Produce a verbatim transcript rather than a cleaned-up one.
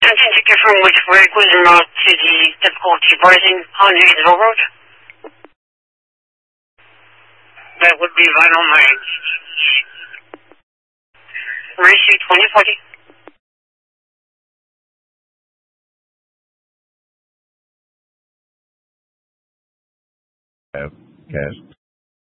Attention to confirm which vehicle is en route to the difficulty rising on Hayesville Road. That would be Vinyl Mines. Ratio twenty forty. Have cash.